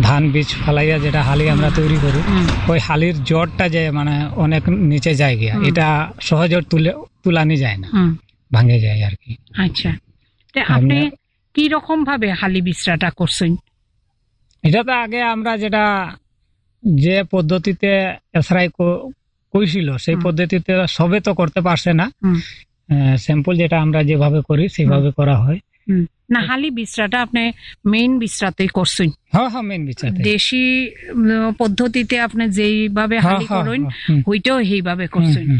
ধান বীজ ফালাইয়া যেটা হালি আমরা তৈরি করি, ওই হালির জড়টা যে মানে অনেক নিচে যায় গিয়া, এটা সহজে তুলানি যায় না, ভাঙে যায় আর কি। আচ্ছা, আপনি কি রকম ভাবে হালি বিছরাটা করছেন? এটা তো আগে আমরা যেটা যে পদ্ধতিতে এসরাই কইছিল সেই পদ্ধতিতে সবে তো করতে পারছে না, স্যাম্পল যেটা আমরা যেভাবে করি সেভাবে করা হয়। না, হালি বিছরাটা আপনি মেইন বিছরাতেই করছেন? হ্যাঁ হ্যাঁ, মেইন বিছরাতে। দেশি পদ্ধতিতে আপনি যেইভাবে হালি করেন ওইটাও সেইভাবে করছেন?